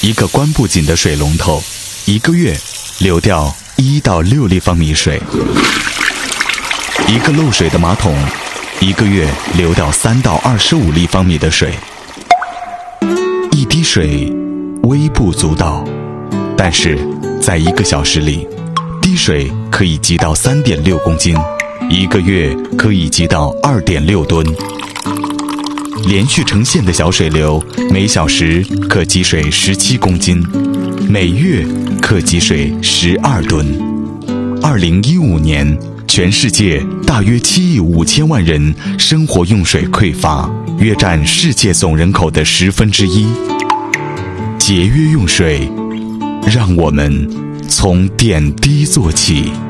一个关不紧的水龙头，1个月流掉1到6立方米水；一个漏水的马桶，1个月流掉3到25立方米的水。一滴水微不足道，但是在1个小时里，滴水可以积到3.6公斤，1个月可以积到2.6吨。连续成线的小水流，每小时可积水17公斤，每月可积水12吨。2015年，全世界大约7亿5千万人生活用水匮乏，约占世界总人口的1/10。节约用水，让我们从点滴做起。